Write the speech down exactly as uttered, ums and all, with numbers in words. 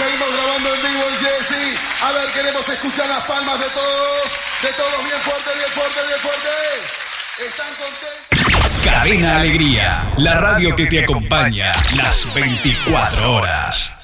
seguimos grabando en vivo en Jessy. A ver, queremos escuchar las palmas de todos. De todos bien fuerte, bien fuerte, bien fuerte. ¿Están contentos? Cadena Alegría, la radio que te acompaña las veinticuatro horas.